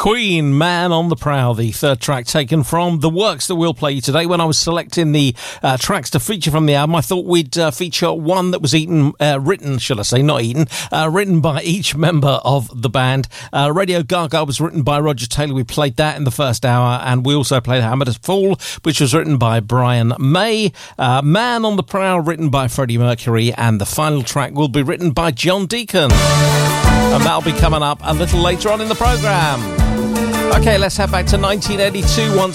Queen, Man on the Prowl, the third track taken from the works that we'll play you today. When I was selecting the tracks to feature from the album, I thought we'd feature one that was written by each member of the band. Radio Gaga was written by Roger Taylor. We played that in the first hour, and we also played Hammer to Fall, which was written by Brian May. Man on the Prowl, written by Freddie Mercury, and the final track will be written by John Deacon. And that'll be coming up a little later on in the programme. Okay, let's head back to 1982 once